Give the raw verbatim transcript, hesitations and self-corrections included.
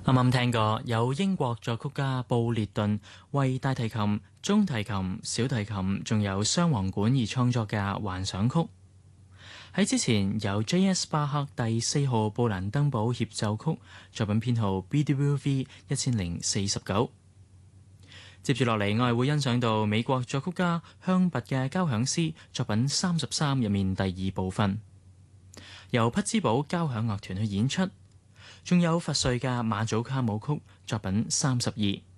啱啱聽過有英國作曲家布列頓為大提琴、中提琴、小提琴仲有雙簧管而創作嘅幻想曲。喺之前有 J S 巴克第四號布蘭登堡協奏曲作品編號 B W V 一千零四十九。接住落嚟，我係會欣賞到美國作曲家香拔嘅交響詩作品三十三入面第二部分，由匹茲堡交響樂團去演出。仲有佛瑞嘅馬祖卡舞曲作品三十二。